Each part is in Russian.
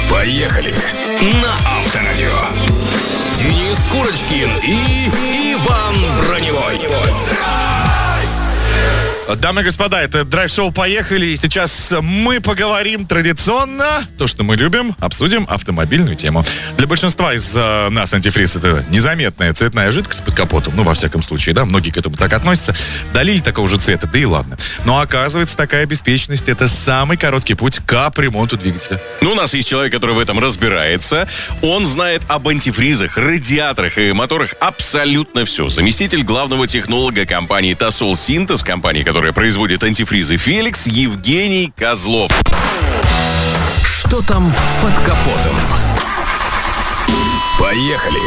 Поехали на Авторадио. Денис Курочкин и Иван Броневой. Дамы и господа, это драйв-шоу «Поехали». И сейчас мы поговорим традиционно, то, что мы любим, обсудим автомобильную тему. Для большинства из нас антифриз — это незаметная цветная жидкость под капотом. Ну, во всяком случае, да, многие к этому так относятся. Долили такого же цвета, да и ладно. Но оказывается, такая беспечность — это самый короткий путь к капремонту двигателя. Ну, у нас есть человек, который в этом разбирается. Он знает об антифризах, радиаторах и моторах абсолютно все. Заместитель главного технолога компании «Тосол Синтез», компании, которая производит антифризы «Феликс», Евгений Козлов. Что там под капотом? Поехали.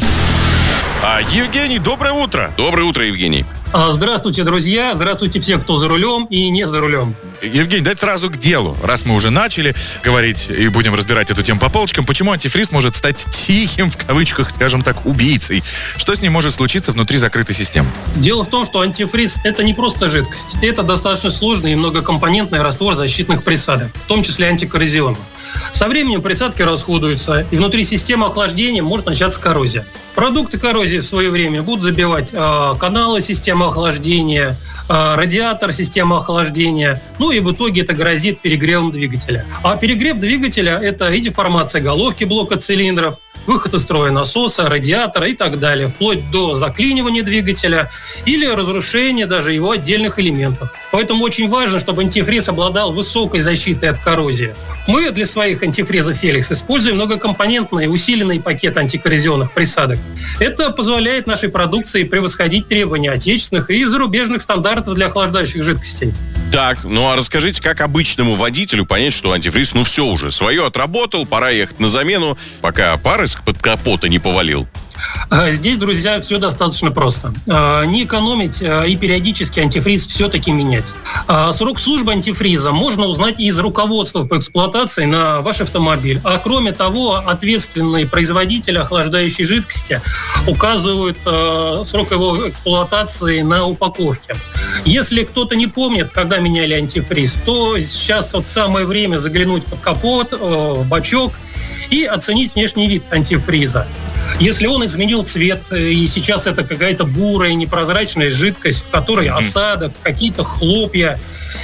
Евгений, доброе утро. Доброе утро, Евгений. Здравствуйте, друзья. Здравствуйте все, кто за рулем и не за рулем. Евгений, давайте сразу к делу. Раз мы уже начали говорить и будем разбирать эту тему по полочкам, почему антифриз может стать тихим, в кавычках, скажем так, убийцей? Что с ним может случиться внутри закрытой системы? Дело в том, что антифриз – это не просто жидкость. Это достаточно сложный и многокомпонентный раствор защитных присадок, в том числе антикоррозионных. Со временем присадки расходуются, и внутри системы охлаждения может начаться коррозия. Продукты коррозии в свое время будут забивать каналы системы охлаждения, радиатор системы охлаждения, ну и в итоге это грозит перегревом двигателя. А перегрев двигателя – это и деформация головки блока цилиндров, выход из строя насоса, радиатора и так далее, вплоть до заклинивания двигателя или разрушения даже его отдельных элементов. Поэтому очень важно, чтобы антифриз обладал высокой защитой от коррозии. Мы для своих антифризов «Феликс» используем многокомпонентный усиленный пакет антикоррозионных присадок. Это позволяет нашей продукции превосходить требования отечественных и зарубежных стандартов для охлаждающих жидкостей. Так, ну а расскажите, как обычному водителю понять, что антифриз, все уже, свое отработал, пора ехать на замену, пока пар из-под капота не повалил? Здесь, друзья, все достаточно просто. Не экономить и периодически антифриз все-таки менять. Срок службы антифриза можно узнать из руководства по эксплуатации на ваш автомобиль. А кроме того, ответственные производители охлаждающей жидкости указывают срок его эксплуатации на упаковке. Если кто-то не помнит, когда меняли антифриз, то сейчас самое время заглянуть под капот, в бачок и оценить внешний вид антифриза. Если он изменил цвет, и сейчас это какая-то бурая, непрозрачная жидкость, в которой осадок, какие-то хлопья,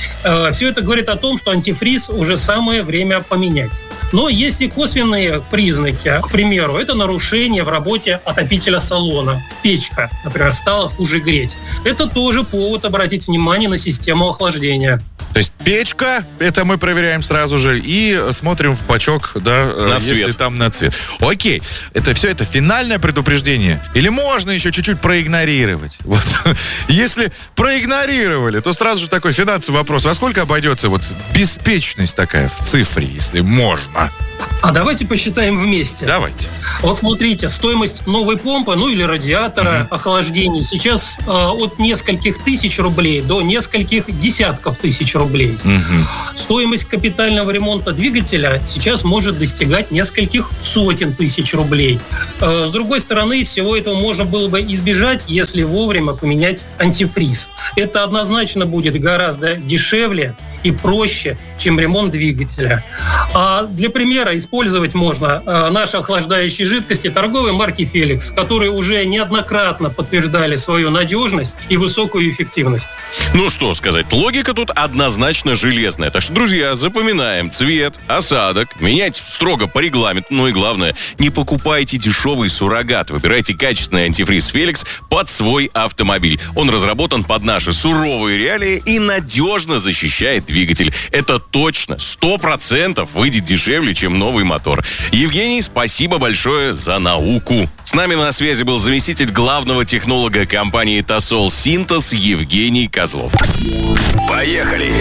все это говорит о том, что антифриз уже самое время поменять. Но есть и косвенные признаки. К примеру, это нарушение в работе отопителя салона. Печка, например, стала хуже греть. Это тоже повод обратить внимание на систему охлаждения. То есть печка, это мы проверяем сразу же и смотрим в бачок, да, на если цвет. Там на цвет. Окей, это все это финальное предупреждение? Или можно еще чуть-чуть проигнорировать? Вот. Если проигнорировали, то сразу же такой финансовый вопрос. Во сколько обойдется беспечность такая в цифре, если можно? А давайте посчитаем вместе. Давайте. Вот смотрите, стоимость новой помпы, или радиатора охлаждения сейчас от нескольких тысяч рублей до нескольких десятков тысяч рублей. Стоимость капитального ремонта двигателя сейчас может достигать нескольких сотен тысяч рублей. С другой стороны, всего этого можно было бы избежать, если вовремя поменять антифриз. Это однозначно будет гораздо дешевле и проще, чем ремонт двигателя. А для примера использовать можно наши охлаждающие жидкости торговой марки «Феликс», которые уже неоднократно подтверждали свою надежность и высокую эффективность. Ну что сказать, логика тут однозначно железная. Так что, друзья, запоминаем: цвет, осадок, менять строго по регламенту. Ну и главное, не покупайте дешевый суррогат. Выбирайте качественный антифриз «Феликс» под свой автомобиль. Он разработан под наши суровые реалии и надежно защищает двигатель. Это точно, 100% выйдет дешевле, чем новый мотор. Евгений, спасибо большое за науку. С нами на связи был заместитель главного технолога компании «Тосол Синтез» Евгений Козлов. Поехали!